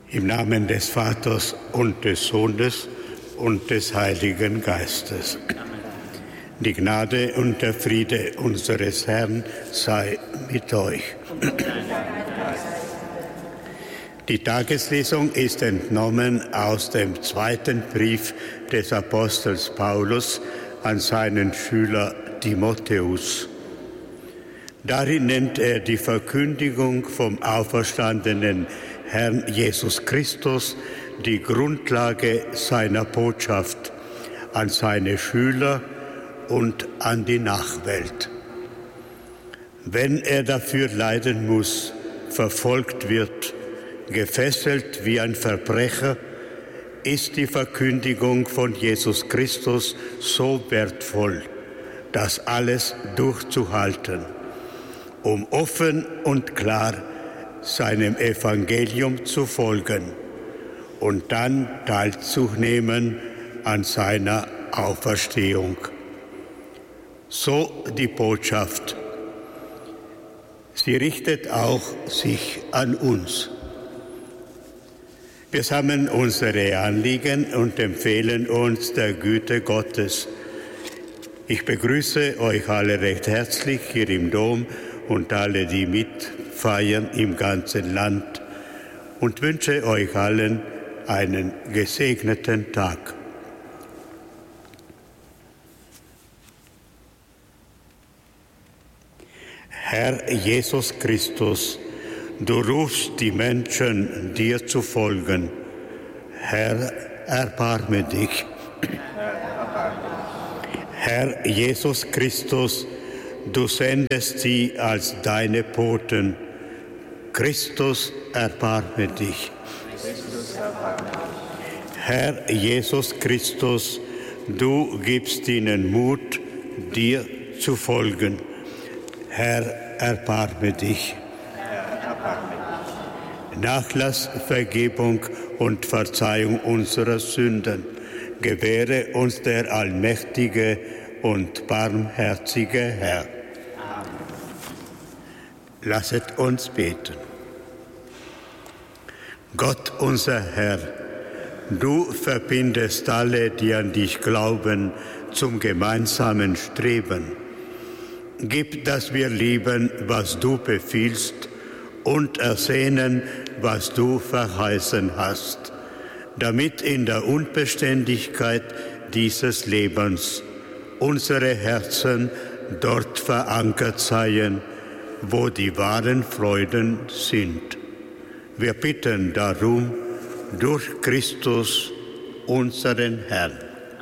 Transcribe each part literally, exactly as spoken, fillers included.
Im Namen des Vaters und des Sohnes und des Heiligen Geistes. Die Gnade und der Friede unseres Herrn sei mit euch. Die Tageslesung ist entnommen aus dem zweiten Brief des Apostels Paulus an seinen Schüler Timotheus. Darin nennt er die Verkündigung vom auferstandenen Herrn Jesus Christus die Grundlage seiner Botschaft an seine Schüler und an die Nachwelt. Wenn er dafür leiden muss, verfolgt wird, gefesselt wie ein Verbrecher, ist die Verkündigung von Jesus Christus so wertvoll, das alles durchzuhalten, um offen und klar seinem Evangelium zu folgen und dann teilzunehmen an seiner Auferstehung. So die Botschaft. Sie richtet auch sich an uns. Wir sammeln unsere Anliegen und empfehlen uns der Güte Gottes. Ich begrüße euch alle recht herzlich hier im Dom und alle, die mitfeiern im ganzen Land, und wünsche euch allen einen gesegneten Tag. Herr Jesus Christus, du rufst die Menschen, dir zu folgen. Herr, erbarme dich. Herr Jesus Christus, du sendest sie als deine Boten. Christus, erbarme dich. Herr Jesus Christus, du gibst ihnen Mut, dir zu folgen. Herr, erbarme dich. Nachlass, Vergebung und Verzeihung unserer Sünden gewähre uns der allmächtige und barmherzige Herr. Lasset uns beten. Gott, unser Herr, du verbindest alle, die an dich glauben, zum gemeinsamen Streben. Gib, dass wir lieben, was du befiehlst, und ersehnen, was du verheißen hast, damit in der Unbeständigkeit dieses Lebens unsere Herzen dort verankert seien, wo die wahren Freuden sind. Wir bitten darum durch Christus, unseren Herrn.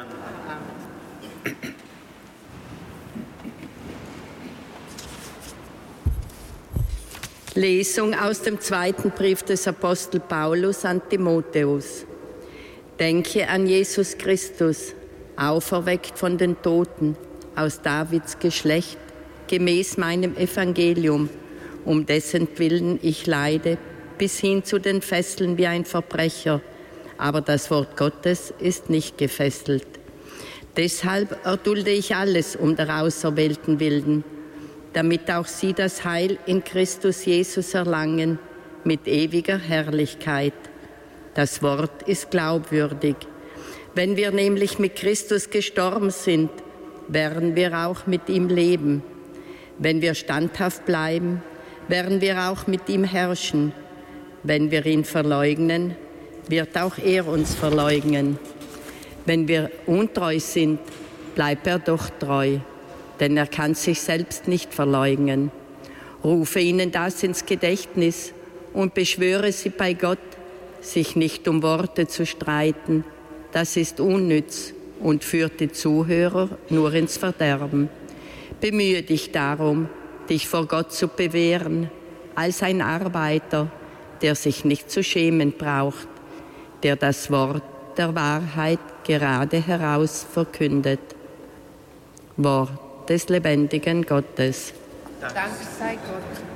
Lesung aus dem zweiten Brief des Apostel Paulus an Timotheus. Denke an Jesus Christus, auferweckt von den Toten, aus Davids Geschlecht, gemäß meinem Evangelium, um dessen Willen ich leide, bis hin zu den Fesseln wie ein Verbrecher. Aber das Wort Gottes ist nicht gefesselt. Deshalb erdulde ich alles um der Auserwählten willen, damit auch sie das Heil in Christus Jesus erlangen, mit ewiger Herrlichkeit. Das Wort ist glaubwürdig. Wenn wir nämlich mit Christus gestorben sind, werden wir auch mit ihm leben. Wenn wir standhaft bleiben, werden wir auch mit ihm herrschen. Wenn wir ihn verleugnen, wird auch er uns verleugnen. Wenn wir untreu sind, bleibt er doch treu, denn er kann sich selbst nicht verleugnen. Rufe ihnen das ins Gedächtnis und beschwöre sie bei Gott, sich nicht um Worte zu streiten. Das ist unnütz und führt die Zuhörer nur ins Verderben. Bemühe dich darum, dich vor Gott zu bewähren, als ein Arbeiter, der sich nicht zu schämen braucht, der das Wort der Wahrheit gerade heraus verkündet. Wort des lebendigen Gottes. Dank sei Gott.